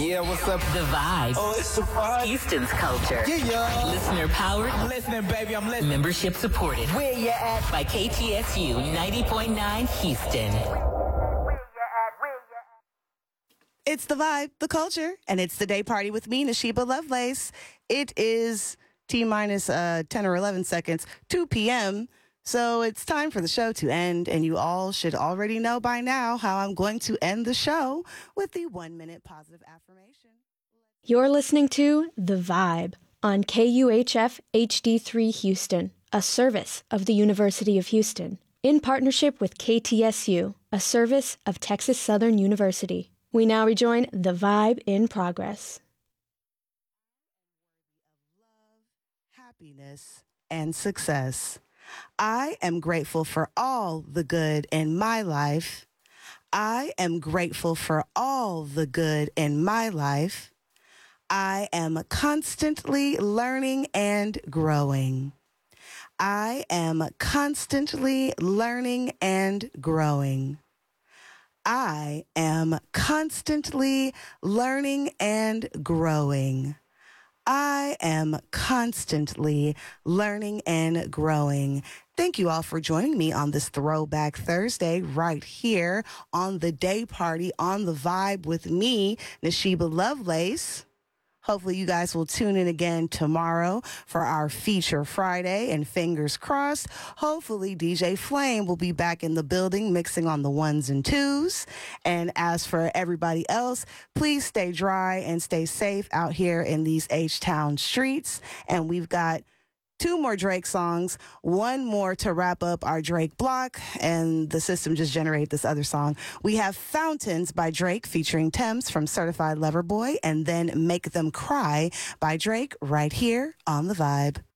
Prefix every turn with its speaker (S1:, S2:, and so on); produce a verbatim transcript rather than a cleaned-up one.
S1: Yeah, what's up?
S2: The Vibe.
S1: Oh, it's a vibe.
S2: Houston's culture.
S1: Yeah, yeah.
S2: Listener powered.
S1: I'm listening, baby. I'm listening.
S2: Membership supported.
S1: Where you at?
S2: By K T S U ninety point nine Houston.
S3: It's the vibe, the culture, and it's the day party with me, Nashiba Lovelace. It is T minus uh, ten or eleven seconds, two p.m., so it's time for the show to end, and you all should already know by now how I'm going to end the show with the one-minute positive affirmation.
S4: You're listening to The Vibe on K U H F H D three Houston, a service of the University of Houston, in partnership with K T S U, a service of Texas Southern University. We now rejoin The Vibe in progress.
S3: Happiness and success. I am grateful for all the good in my life. I am grateful for all the good in my life. I am constantly learning and growing. I am constantly learning and growing. I am constantly learning and growing. I am constantly learning and growing. Thank you all for joining me on this Throwback Thursday right here on the day party on The Vibe with me, Nashiba Lovelace. Hopefully you guys will tune in again tomorrow for our Feature Friday, and fingers crossed, hopefully D J Flame will be back in the building mixing on the ones and twos. And as for everybody else, please stay dry and stay safe out here in these H-Town streets. And we've got two more Drake songs, one more to wrap up our Drake block, and the system just generated this other song. We have Fountains by Drake featuring Thames from Certified Lover Boy, and then Make Them Cry by Drake right here on The Vibe.